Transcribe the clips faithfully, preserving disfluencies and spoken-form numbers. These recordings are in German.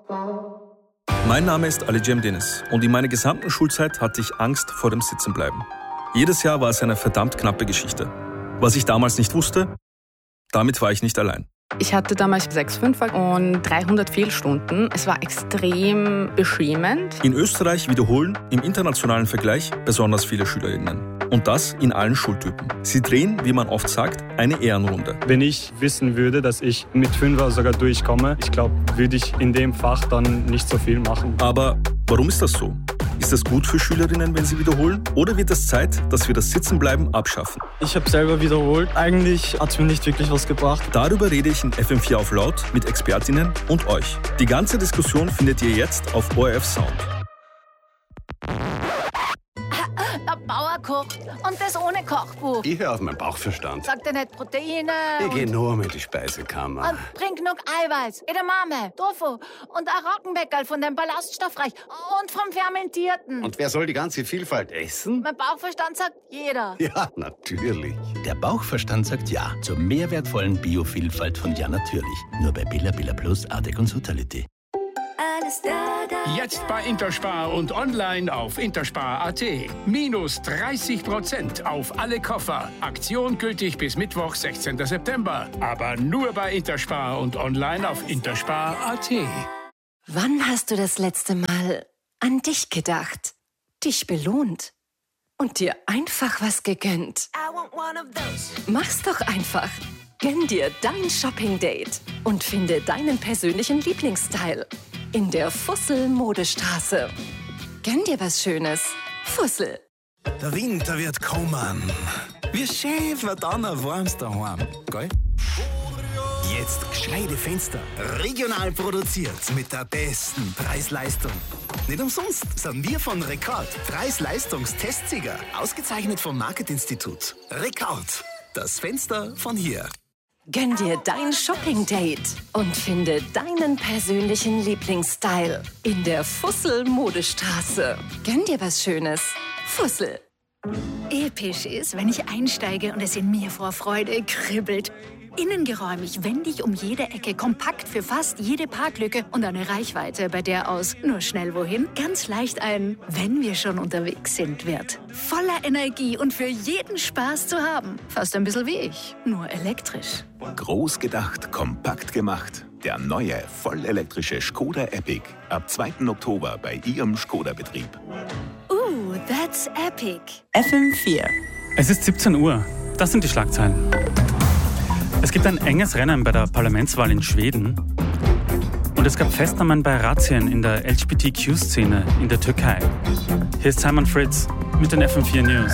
Mein Name ist Ali Cem Deniz und in meiner gesamten Schulzeit hatte ich Angst vor dem Sitzenbleiben. Jedes Jahr war es eine verdammt knappe Geschichte. Was ich damals nicht wusste, damit war ich nicht allein. Ich hatte damals sechs Fünfer und dreihundert Fehlstunden. Es war extrem beschämend. In Österreich wiederholen im internationalen Vergleich besonders viele SchülerInnen. Und das in allen Schultypen. Sie drehen, wie man oft sagt, eine Ehrenrunde. Wenn ich wissen würde, dass ich mit Fünfer sogar durchkomme, ich glaube, würde ich in dem Fach dann nicht so viel machen. Aber warum ist das so? Ist das gut für Schülerinnen, wenn sie wiederholen? Oder wird es Zeit, dass wir das Sitzenbleiben abschaffen? Ich habe selber wiederholt. Eigentlich hat es mir nicht wirklich was gebracht. Darüber rede ich in F M vier auf laut mit Expertinnen und euch. Die ganze Diskussion findet ihr jetzt auf O R F Sound. Der Bauer kocht und das ohne Kochbuch. Ich höre auf meinen Bauchverstand. Sagt er nicht Proteine? Ich gehe nur mit die Speisekammer. Und bring genug Eiweiß, Edamame, Tofu und ein Roggenbäckerl von dem Ballaststoffreich und vom Fermentierten. Und wer soll die ganze Vielfalt essen? Mein Bauchverstand sagt jeder. Ja, natürlich. Der Bauchverstand sagt ja zur mehr wertvollen Biovielfalt von Ja Natürlich. Nur bei Billa Billa Plus, Artec und Sutality. Alles da, da. Jetzt bei Interspar und online auf interspar punkt a t. Minus dreißig Prozent auf alle Koffer. Aktion gültig bis Mittwoch, sechzehnten September. Aber nur bei Interspar und online auf interspar punkt a t. Wann hast du das letzte Mal an dich gedacht, dich belohnt und dir einfach was gegönnt? Mach's doch einfach. Gönn dir dein Shopping-Date und finde deinen persönlichen Lieblingsstyle in der Fussel-Modestraße. Gönn dir was Schönes. Fussel. Der Winter wird kommen. Wie schön wird dann ein warmes daheim, gell? Jetzt gescheite Fenster. Regional produziert mit der besten Preis-Leistung. Nicht umsonst sind wir von Rekord Preis-Leistungs-Testsieger. Ausgezeichnet vom Marketinstitut. Rekord. Das Fenster von hier. Gönn dir dein Shopping-Date und finde deinen persönlichen Lieblingsstyle in der Fussel-Modestraße. Gönn dir was Schönes. Fussel. Episch ist, wenn ich einsteige und es in mir vor Freude kribbelt. Innengeräumig, wendig um jede Ecke, kompakt für fast jede Parklücke und eine Reichweite, bei der aus nur schnell wohin ganz leicht ein wenn wir schon unterwegs sind wird. Voller Energie und für jeden Spaß zu haben. Fast ein bisschen wie ich, nur elektrisch. Groß gedacht, kompakt gemacht. Der neue, vollelektrische Skoda Epic. Ab zweiten Oktober bei Ihrem Skoda-Betrieb. Ooh, that's epic. F M vier. Es ist siebzehn Uhr. Das sind die Schlagzeilen. Es gibt ein enges Rennen bei der Parlamentswahl in Schweden. Und es gab Festnahmen bei Razzien in der L G B T Q-Szene in der Türkei. Hier ist Simon Fritz mit den F M vier News.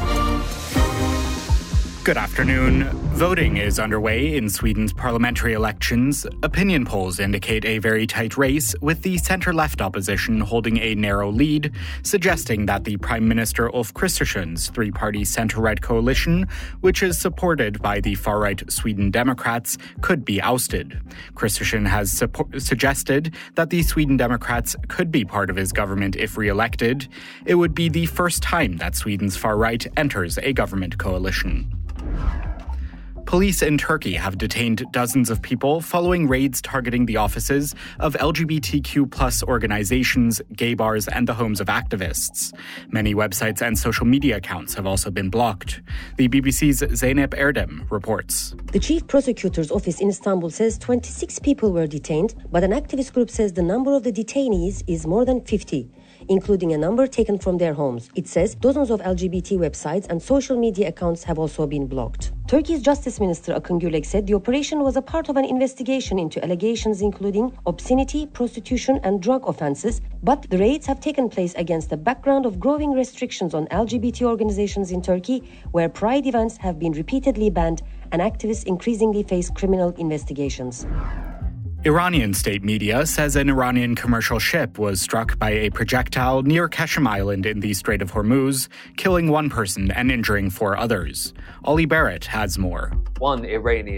Good afternoon. Voting is underway in Sweden's parliamentary elections. Opinion polls indicate a very tight race, with the center-left opposition holding a narrow lead, suggesting that the Prime Minister Ulf Kristersson's three-party center-right coalition, which is supported by the far-right Sweden Democrats, could be ousted. Kristersson has suppo- suggested that the Sweden Democrats could be part of his government if re-elected. It would be the first time that Sweden's far-right enters a government coalition. Police in Turkey have detained dozens of people following raids targeting the offices of L G B T Q plus organizations, gay bars, and the homes of activists. Many websites and social media accounts have also been blocked. The B B C's Zeynep Erdem reports. The chief prosecutor's office in Istanbul says twenty-six people were detained, but an activist group says the number of the detainees is more than fifty. Including a number taken from their homes. It says dozens of L G B T websites and social media accounts have also been blocked. Turkey's Justice Minister Akın Gülek said the operation was a part of an investigation into allegations including obscenity, prostitution and drug offenses, but the raids have taken place against the background of growing restrictions on L G B T organizations in Turkey, where pride events have been repeatedly banned and activists increasingly face criminal investigations. Iranian state media says an Iranian commercial ship was struck by a projectile near Qeshm Island in the Strait of Hormuz, killing one person and injuring four others. Oli Barrett has more. One Iranian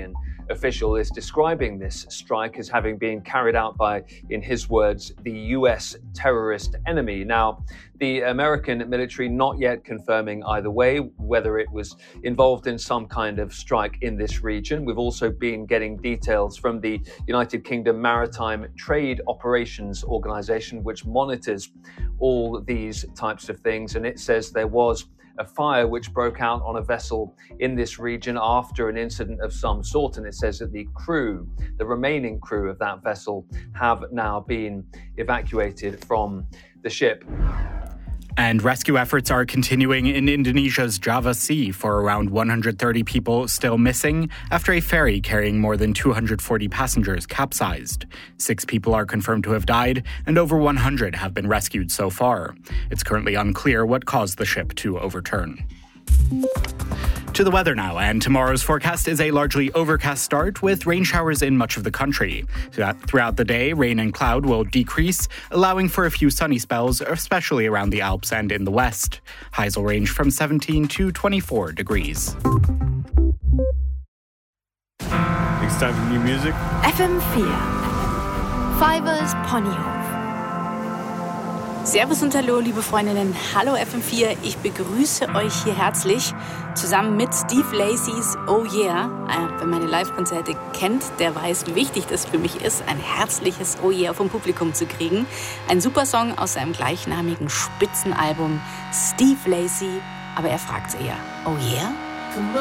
official is describing this strike as having been carried out by, in his words, the U S terrorist enemy. Now, the American military not yet confirming either way whether it was involved in some kind of strike in this region. We've also been getting details from the United Kingdom Maritime Trade Operations Organization, which monitors all these types of things, and it says there was a fire which broke out on a vessel in this region after an incident of some sort, and it says that the crew, the remaining crew of that vessel, have now been evacuated from the ship. And rescue efforts are continuing in Indonesia's Java Sea for around one hundred thirty people still missing after a ferry carrying more than two hundred forty passengers capsized. Six people are confirmed to have died, and over one hundred have been rescued so far. It's currently unclear what caused the ship to overturn. To the weather now, and tomorrow's forecast is a largely overcast start with rain showers in much of the country. Throughout the day, rain and cloud will decrease, allowing for a few sunny spells, especially around the Alps and in the west. Highs will range from seventeen to twenty-four degrees. It's time for new music. F M vier. Fivers Ponyhof. Servus und Hallo, liebe Freundinnen. Hallo F M vier, ich begrüße euch hier herzlich zusammen mit Steve Lacey's Oh Yeah. Äh, wer meine Live-Konzerte kennt, der weiß, wie wichtig das für mich ist, ein herzliches Oh Yeah vom Publikum zu kriegen. Ein super Song aus seinem gleichnamigen Spitzenalbum Steve Lacey, aber er fragt eher, Oh Yeah?